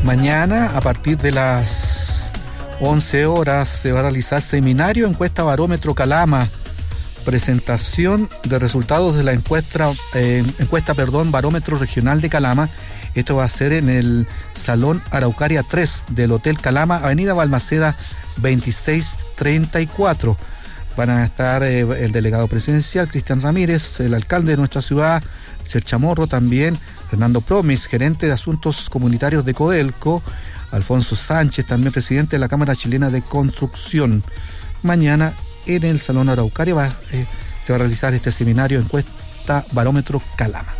Mañana, a partir de las 11 horas, se va a realizar seminario encuesta barómetro Calama. Presentación de resultados de la encuesta barómetro regional de Calama. Esto va a ser en el Salón Araucaria 3 del Hotel Calama, Avenida Balmaceda 2634. Van a estar el delegado presidencial, Cristian Ramírez, el alcalde de nuestra ciudad, Ser Chamorro también, Fernando Promis, gerente de Asuntos Comunitarios de Codelco, Alfonso Sánchez, también presidente de la Cámara Chilena de Construcción. Mañana en el Salón Araucaria se va a realizar este seminario encuesta barómetro Calama.